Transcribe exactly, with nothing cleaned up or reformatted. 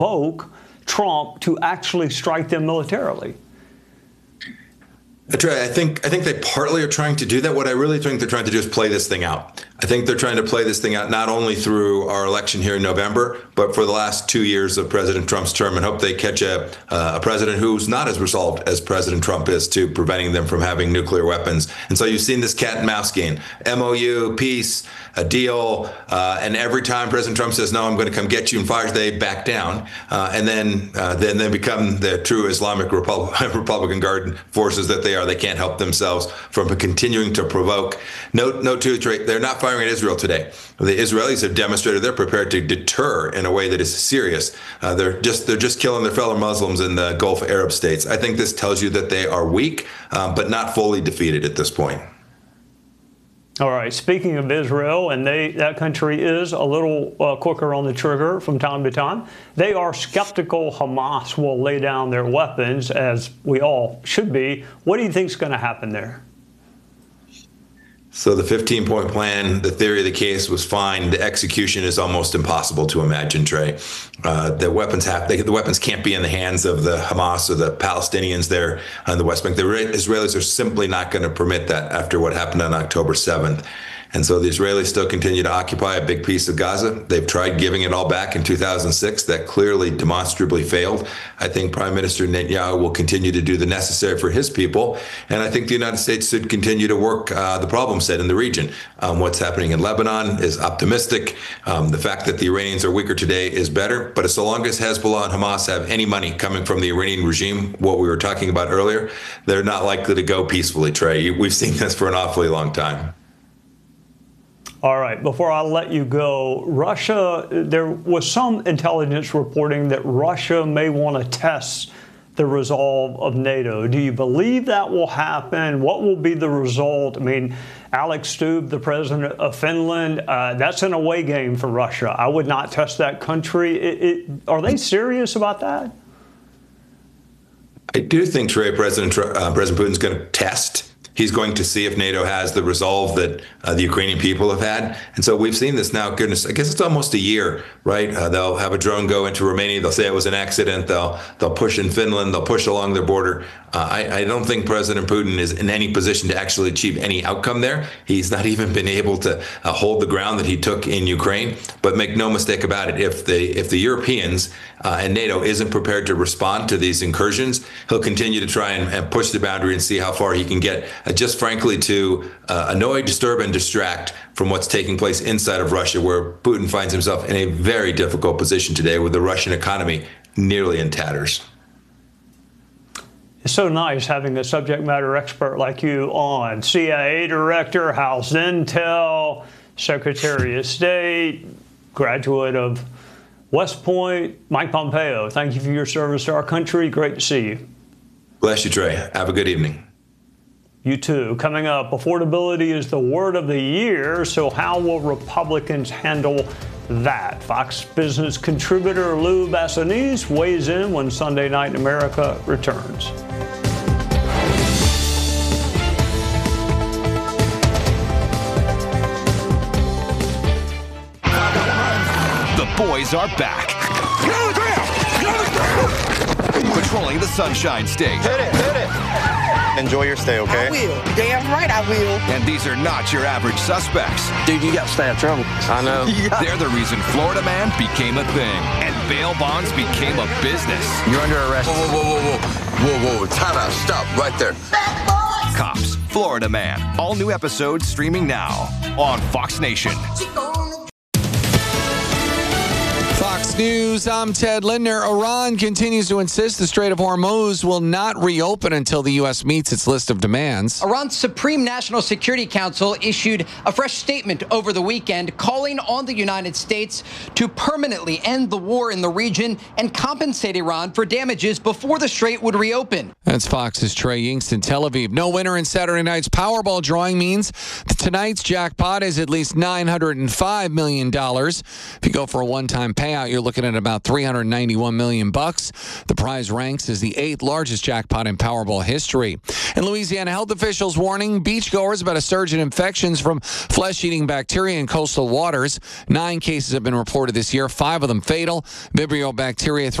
provoke Trump to actually strike them militarily? Trey, I think I think they partly are trying to do that. What I really think they're trying to do is play this thing out. I think they're trying to play this thing out not only through our election here in November, but for the last two years of President Trump's term, and hope they catch a, uh, a president who's not as resolved as President Trump is to preventing them from having nuclear weapons. And so you've seen this cat and mouse game, M O U, peace, a deal, uh, and every time President Trump says, no, I'm going to come get you and fire, they back down. Uh, and then uh, then they become the true Islamic Repub- Republican Guard forces that they are. They can't help themselves from continuing to provoke. Note, note too, they're not firing at Israel today. The Israelis have demonstrated they're prepared to deter in a way that is serious. Uh, they're just they're just killing their fellow Muslims in the Gulf Arab states. I think this tells you that they are weak, um, but not fully defeated at this point. All right. Speaking of Israel, and they that country is a little uh, quicker on the trigger from time to time. They are skeptical Hamas will lay down their weapons, as we all should be. What do you think is going to happen there? So the fifteen-point plan, the theory of the case was fine. The execution is almost impossible to imagine, Trey. Uh, the weapons have they, the weapons can't be in the hands of the Hamas or the Palestinians there on the West Bank. The Israelis are simply not going to permit that after what happened on October seventh. And so the Israelis still continue to occupy a big piece of Gaza. They've tried giving it all back in two thousand six. That clearly demonstrably failed. I think Prime Minister Netanyahu will continue to do the necessary for his people. And I think the United States should continue to work uh, the problem set in the region. Um, what's happening in Lebanon is optimistic. Um, the fact that the Iranians are weaker today is better. But so long as Hezbollah and Hamas have any money coming from the Iranian regime, what we were talking about earlier, they're not likely to go peacefully, Trey. We've seen this for an awfully long time. All right. Before I let you go, Russia, there was some intelligence reporting that Russia may want to test the resolve of NATO. Do you believe that will happen? What will be the result? I mean, Alex Stubb, the president of Finland, uh, that's an away game for Russia. I would not test that country. It, it, are they serious about that? I do think, Trey, President, uh, President Putin's going to test. He's going to see if NATO has the resolve that uh, the Ukrainian people have had. And so we've seen this now, goodness, I guess it's almost a year, right? Uh, they'll have a drone go into Romania. They'll say it was an accident. They'll they'll push in Finland. They'll push along their border. Uh, I, I don't think President Putin is in any position to actually achieve any outcome there. He's not even been able to uh, hold the ground that he took in Ukraine. But make no mistake about it, if the, if the Europeans uh, and NATO isn't prepared to respond to these incursions, he'll continue to try and, and push the boundary and see how far he can get. Uh, just frankly to uh, annoy, disturb, and distract from what's taking place inside of Russia, where Putin finds himself in a very difficult position today with the Russian economy nearly in tatters. It's so nice having a subject matter expert like you on. C I A director, House Intel, Secretary of State, graduate of West Point, Mike Pompeo. Thank you for your service to our country. Great to see you. Bless you, Trey. Have a good evening. You too. Coming up, affordability is the word of the year, so how will Republicans handle that? Fox Business contributor Lou Bassanese weighs in when Sunday Night in America returns. The boys are back. Patrolling the Sunshine State. Hit it, hit it. Enjoy your stay, okay? I will. Damn right I will. And these are not your average suspects. Dude, you got to stay out of trouble. I know. They're the reason Florida Man became a thing and bail bonds became a business. You're under arrest. Whoa, whoa, whoa, whoa, whoa, whoa, whoa, time out, stop, right there. Cops, Florida Man. All new episodes streaming now on Fox Nation. Fox News, I'm Ted Lindner. Iran continues to insist the Strait of Hormuz will not reopen until the U S meets its list of demands. Iran's Supreme National Security Council issued a fresh statement over the weekend calling on the United States to permanently end the war in the region and compensate Iran for damages before the strait would reopen. That's Fox's Trey Yingst in Tel Aviv. No winner in Saturday night's Powerball drawing means that tonight's jackpot is at least nine hundred five million dollars. If you go for a one-time payout, you're looking looking at about three hundred ninety-one million bucks. The prize ranks as the eighth largest jackpot in Powerball history. And Louisiana health officials warning beachgoers about a surge in infections from flesh-eating bacteria in coastal waters. Nine cases have been reported this year, five of them fatal. Vibrio bacteria